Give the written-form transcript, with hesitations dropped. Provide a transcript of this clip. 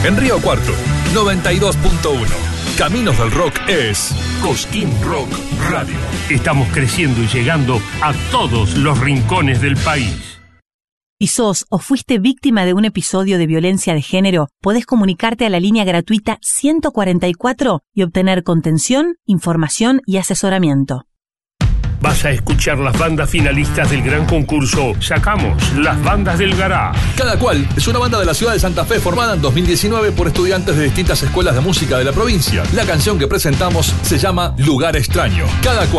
En Río Cuarto, 92.1. Caminos del Rock es Cosquín Rock Radio. Estamos creciendo y llegando a todos los rincones del país. Si sos o fuiste víctima de un episodio de violencia de género, podés comunicarte a la línea gratuita 144 y obtener contención, información y asesoramiento. Vas a escuchar las bandas finalistas del gran concurso Sacamos las bandas del Garage. Cada Cual es una banda de la ciudad de Santa Fe formada en 2019 por estudiantes de distintas escuelas de música de la provincia. La canción que presentamos se llama Lugar Extraño. Cada Cual.